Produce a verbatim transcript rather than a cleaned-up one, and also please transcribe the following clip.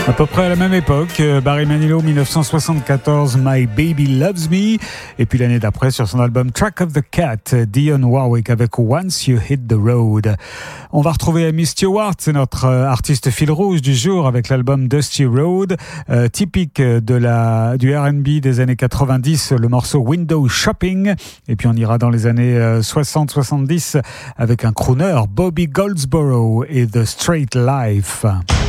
À peu près à la même époque, Barry Manilow, dix-neuf cent soixante-quatorze, My Baby Loves Me. Et puis l'année d'après, sur son album Track of the Cat, Dionne Warwick avec Once You Hit the Road. On va retrouver Amy Stewart, c'est notre artiste fil rouge du jour avec l'album Dusty Road, euh, typique de la, du R and B des années quatre-vingt-dix, le morceau Window Shopping. Et puis on ira dans les années soixante soixante-dix avec un crooner, Bobby Goldsboro et The Straight Life.